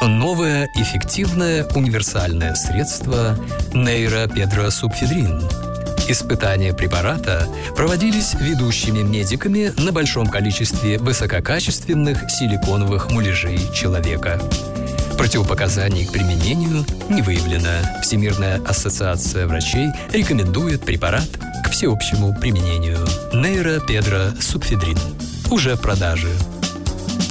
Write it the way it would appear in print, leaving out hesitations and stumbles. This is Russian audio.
Новое эффективное универсальное средство нейропедросульфидрин. Испытания препарата проводились ведущими медиками на большом количестве высококачественных силиконовых муляжей человека. Противопоказаний к применению не выявлено. Всемирная ассоциация врачей рекомендует препарат к всеобщему применению. Нейропедросульфидрин. Уже в продаже.